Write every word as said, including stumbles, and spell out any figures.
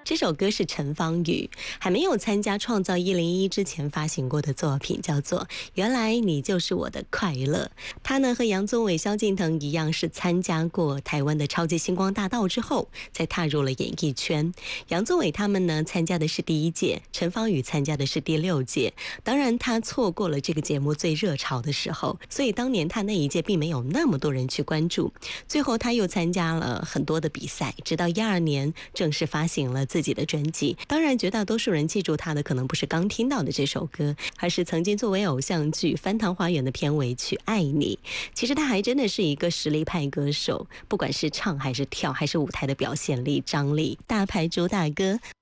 这首歌是陈芳语还没有参加创造一零一之前发行过的作品，叫做《原来你就是我的快乐》。他呢和杨宗纬、萧敬腾一样，是参加过台湾的超级星光大道之后，才踏入了演艺圈。杨宗纬他们呢参加的是第一届，陈芳语参加的是第六届。当然，他错过了这个节目最热潮的时候，所以当年他那一届并没有那么多人去关注。最后，他又参加了很多的比赛，直到一二年正式发行了自己的专辑。当然，绝大多数人记住他的可能不是刚听到的这首歌，而是曾经作为偶像剧《翻糖花园》的片尾曲《爱你》。其实他还真的是一个实力派歌手，不管是唱还是跳还是舞台的表现力、张力，大牌主打歌